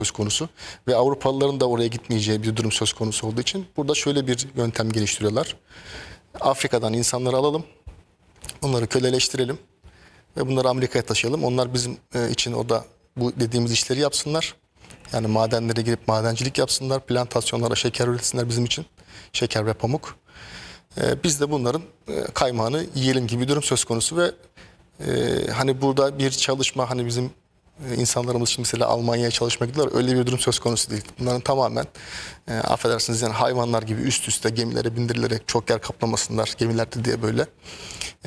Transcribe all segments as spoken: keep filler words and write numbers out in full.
söz konusu ve Avrupalıların da oraya gitmeyeceği bir durum söz konusu olduğu için burada şöyle bir yöntem geliştiriyorlar. Afrika'dan insanları alalım, onları köleleştirelim ve bunları Amerika'ya taşıyalım. Onlar bizim e, için orada bu dediğimiz işleri yapsınlar. Yani madenlere girip madencilik yapsınlar, plantasyonlara şeker üretsinler bizim için, şeker ve pamuk. E, biz de bunların e, kaymağını yiyelim gibi bir durum söz konusu ve e, hani burada bir çalışma, hani bizim e, insanlarımız şimdi mesela Almanya'ya çalışmaya gidiyorlar, öyle bir durum söz konusu değil. Bunların tamamen e, affedersiniz yani hayvanlar gibi üst üste gemilere bindirilerek çok yer kaplamasınlar gemilerde diye böyle. E,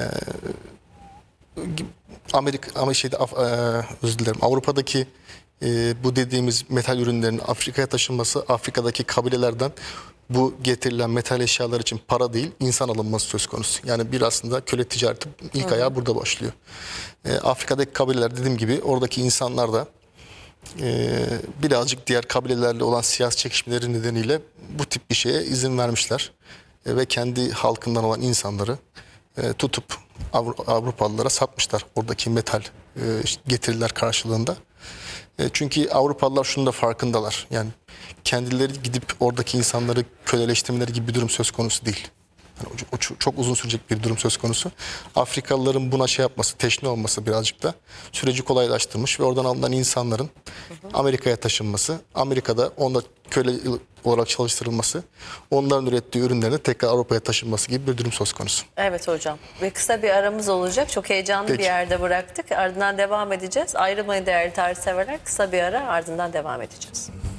Amerika ama şeyde Af- e, özür dilerim Avrupa'daki e, bu dediğimiz metal ürünlerin Afrika'ya taşınması, Afrika'daki kabilelerden bu getirilen metal eşyalar için para değil, insan alınması söz konusu. Yani bir aslında köle ticareti ilk ayağı burada başlıyor. E, Afrika'daki kabileler dediğim gibi oradaki insanlar da e, birazcık diğer kabilelerle olan siyasi çekişmeleri nedeniyle bu tip bir şeye izin vermişler. E, ve kendi halkından olan insanları e, tutup Avru- Avrupalılara satmışlar oradaki metal e, getiriler karşılığında. E, çünkü Avrupalılar şunun da farkındalar. Yani kendileri gidip oradaki insanları köleleştirmeleri gibi bir durum söz konusu değil. Yani o, o çok, çok uzun sürecek bir durum söz konusu. Afrikalıların buna şey yapması, teşne olması birazcık da süreci kolaylaştırmış ve oradan alınan insanların Amerika'ya taşınması, Amerika'da onda köle olarak çalıştırılması, onların ürettiği ürünlerin tekrar Avrupa'ya taşınması gibi bir durum söz konusu. Evet hocam. Ve kısa bir aramız olacak. Çok heyecanlı Peki. bir yerde bıraktık. Ardından devam edeceğiz. Ayrılmayın değerli tarih severler. Kısa bir ara, ardından devam edeceğiz.